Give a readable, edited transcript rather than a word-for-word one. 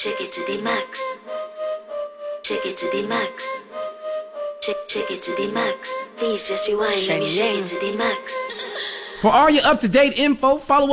Take it to the max. Take it to the max. Take it to the max. Please just rewind. Let me shake it to the max. For all your up-to-date info, follow